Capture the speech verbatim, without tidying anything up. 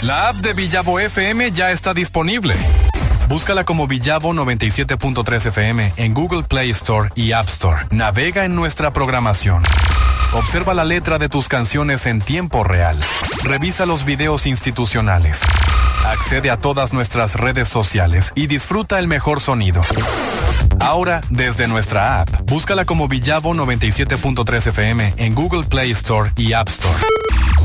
La app de Villavo F M ya está disponible. Búscala como Villavo noventa y siete punto tres F M en Google Play Store y App Store. Navega en nuestra programación. Observa la letra de tus canciones en tiempo real. Revisa los videos institucionales. Accede a todas nuestras redes sociales y disfruta el mejor sonido. Ahora, desde nuestra app, búscala como Villavo noventa y siete punto tres F M en Google Play Store y App Store.